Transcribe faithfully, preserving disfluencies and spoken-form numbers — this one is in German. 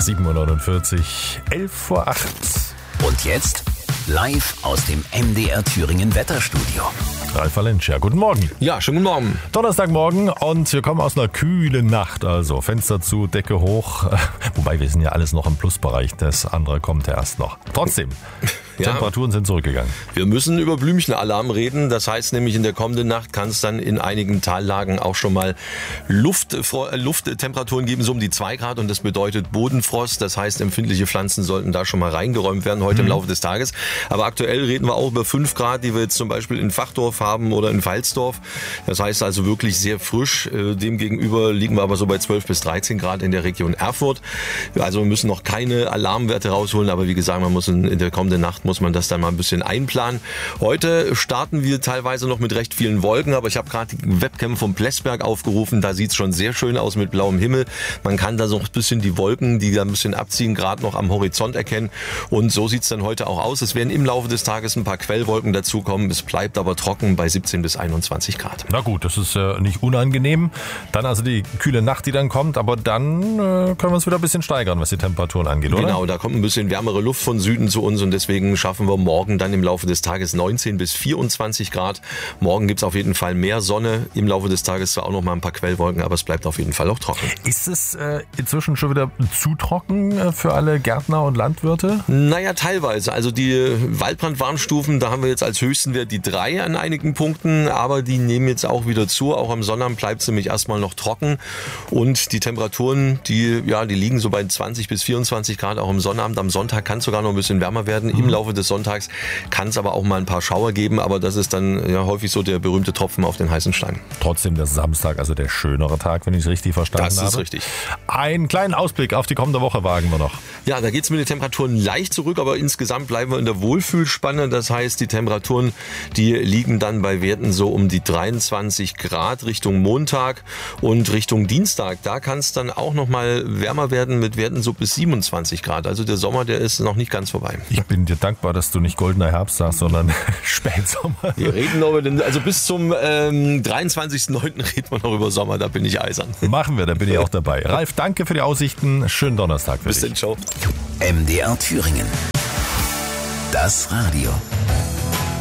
sieben Uhr neunundvierzig, elf vor acht. Und jetzt live aus dem M D R Thüringen Wetterstudio. Ralf Valencia, guten Morgen. Ja, schönen guten Morgen. Donnerstagmorgen und wir kommen aus einer kühlen Nacht, also Fenster zu, Decke hoch. Wobei wir sind ja alles noch im Plusbereich, das andere kommt ja erst noch. Trotzdem, ja. Temperaturen sind zurückgegangen. Wir müssen über Blümchenalarm reden. Das heißt nämlich, in der kommenden Nacht kann es dann in einigen Tallagen auch schon mal Luft, Lufttemperaturen geben, so um die zwei Grad. Und das bedeutet Bodenfrost. Das heißt, empfindliche Pflanzen sollten da schon mal reingeräumt werden heute mhm. im Laufe des Tages. Aber aktuell reden wir auch über fünf Grad, die wir jetzt zum Beispiel in Fachdorf haben oder in Pfalzdorf. Das heißt also wirklich sehr frisch. Demgegenüber liegen wir aber so bei zwölf bis dreizehn Grad in der Region Erfurt. Also wir müssen noch keine Alarmwerte rausholen. Aber wie gesagt, man muss in, in der kommenden Nacht muss man das dann mal ein bisschen einplanen. Heute starten wir teilweise noch mit recht vielen Wolken, aber ich habe gerade die Webcam vom Plessberg aufgerufen. Da sieht es schon sehr schön aus mit blauem Himmel. Man kann da so ein bisschen die Wolken, die da ein bisschen abziehen, gerade noch am Horizont erkennen. Und so sieht es dann heute auch aus. Es werden im Laufe des Tages ein paar Quellwolken dazukommen. Es bleibt aber trocken bei siebzehn bis einundzwanzig Grad. Na gut, das ist äh, nicht unangenehm. Dann also die kühle Nacht, die dann kommt, aber dann äh, können wir uns wieder ein bisschen steigern, was die Temperaturen angeht, oder? Genau, da kommt ein bisschen wärmere Luft von Süden zu uns und deswegen schaffen wir morgen dann im Laufe des Tages neunzehn bis vierundzwanzig Grad. Morgen gibt es auf jeden Fall mehr Sonne. Im Laufe des Tages zwar auch noch mal ein paar Quellwolken, aber es bleibt auf jeden Fall auch trocken. Ist es äh, inzwischen schon wieder zu trocken äh, für alle Gärtner und Landwirte? Naja, teilweise. Also die Waldbrandwarnstufen, da haben wir jetzt als höchsten Wert die drei an einigen Punkten, aber die nehmen jetzt auch wieder zu. Auch am Sonnabend bleibt es nämlich erstmal noch trocken und die Temperaturen, die, ja, die liegen so bei zwanzig bis vierundzwanzig Grad auch am Sonnabend. Am Sonntag kann es sogar noch ein bisschen wärmer werden. Mhm. Im Laufe des Sonntags kann es aber auch mal ein paar Schauer geben, aber das ist dann ja häufig so der berühmte Tropfen auf den heißen Stein. Trotzdem der Samstag, also der schönere Tag, wenn ich es richtig verstanden habe. Das ist richtig. Einen kleinen Ausblick auf die kommende Woche wagen wir noch. Ja, da geht es mit den Temperaturen leicht zurück, aber insgesamt bleiben wir in der Wohlfühlspanne. Das heißt, die Temperaturen, die liegen dann bei Werten so um die dreiundzwanzig Grad Richtung Montag und Richtung Dienstag. Da kann es dann auch noch mal wärmer werden mit Werten so bis siebenundzwanzig Grad. Also der Sommer, der ist noch nicht ganz vorbei. Ich bin dir dankbar, dass du nicht goldener Herbst sagst, sondern Spätsommer. Wir reden noch über den, also bis zum ähm, dreiundzwanzigsten neunten reden wir noch über Sommer, da bin ich eisern. Machen wir, da bin ich auch dabei. Ralf, danke für die Aussichten. Schönen Donnerstag für bis dich. Bis dann, ciao. M D R Thüringen. Das Radio.